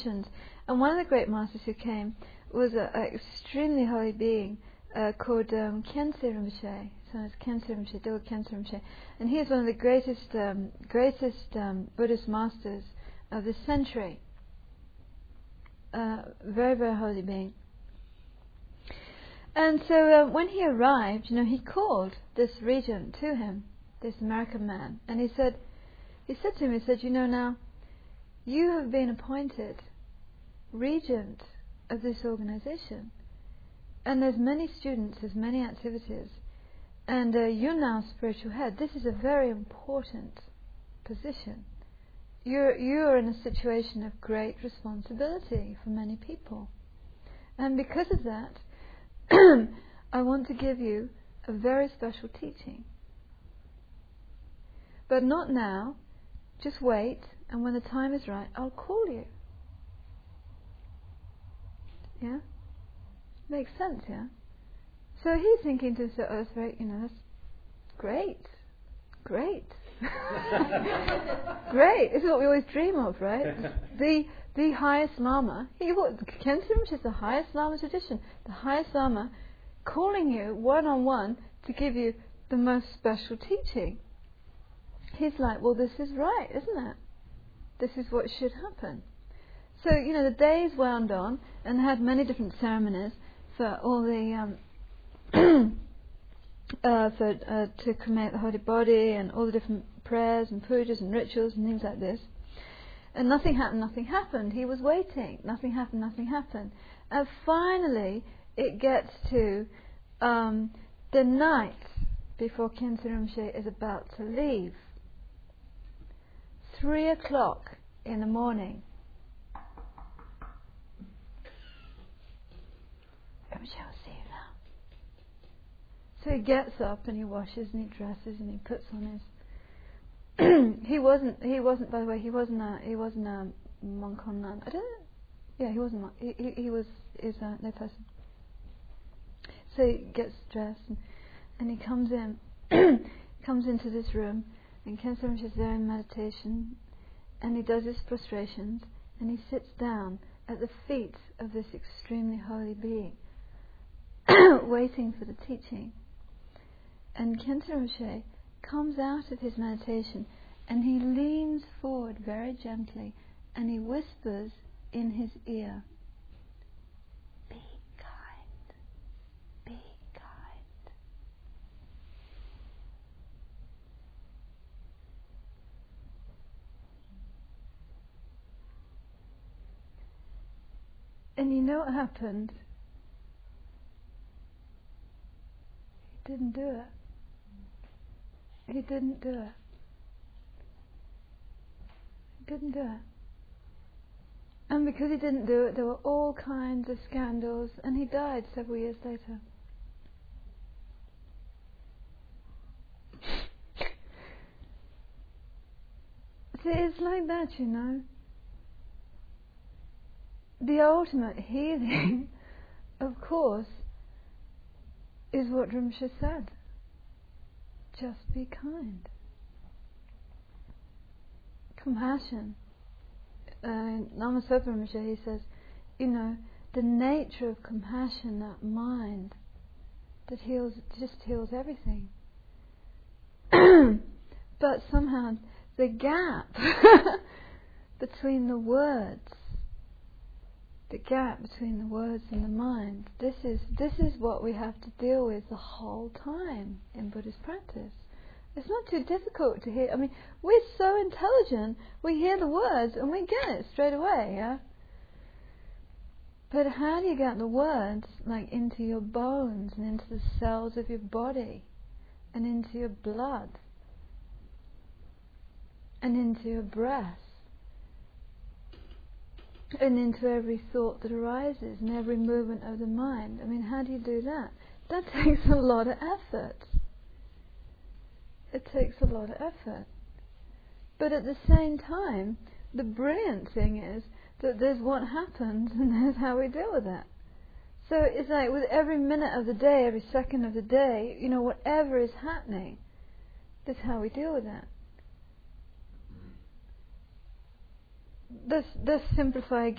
traditions. And one of the great masters who came was an extremely holy being called Khyentse Rinpoche. So it's Khyentse Rinpoche, Dilgo Khyentse Rinpoche. And he is one of the greatest Buddhist masters of this century. Very, very holy being. And so when he arrived, he called this regent to him, this American man, and he said to him, now, you have been appointed regent of this organization, and there's many students, there's many activities, and you're now spiritual head. This is a very important position. You're in a situation of great responsibility for many people, and because of that, I want to give you a very special teaching. But not now, just wait, and when the time is right, I'll call you. Yeah? Makes sense, yeah? So he's thinking to himself, that's very, that's great. Great. Great. This is what we always dream of, right? The highest Lama, Khyentse Rinpoche is the highest Lama tradition. The highest Lama calling you one-on-one to give you the most special teaching. He's like, well, this is right, isn't it? This is what should happen. So, the days wound on and had many different ceremonies for all the to cremate the holy body and all the different prayers and pujas and rituals and things like this. And nothing happened. He was waiting. Nothing happened. And finally, it gets to the night before Khyentse Rinpoche is about to leave. 3 o'clock in the morning. Rinpoche, I'll see you now. So he gets up and he washes and he dresses and he puts on his. He wasn't. By the way, he wasn't a monk or nun. I don't know. Yeah, he wasn't. He was no person. So he gets dressed and he comes in. Comes into this room, and Khyentse Rinpoche is there in meditation, and he does his prostrations, and he sits down at the feet of this extremely holy being, waiting for the teaching. And Khyentse Rinpoche comes out of his meditation and he leans forward very gently and he whispers in his ear, "Be kind, be kind." And you know what happened? He didn't do it. He didn't do it. He didn't do it. And because he didn't do it, there were all kinds of scandals, and he died several years later. See, it's like that, The ultimate healing, of course, is what Rinpoche said. Just be kind. Compassion. Lama Zopa Rinpoche, he says, the nature of compassion, that mind that just heals everything. But somehow the gap between the words and the mind, this is what we have to deal with the whole time in Buddhist practice. It's not too difficult to hear. I mean, we're so intelligent, we hear the words and we get it straight away, yeah? But how do you get the words into your bones and into the cells of your body and into your blood and into your breath and into every thought that arises and every movement of the mind? I mean, how do you do that? That takes a lot of effort. It takes a lot of effort. But at the same time, the brilliant thing is that there's what happens and there's how we deal with it. So it's like with every minute of the day, every second of the day, whatever is happening, that's how we deal with it. Let's simplify again.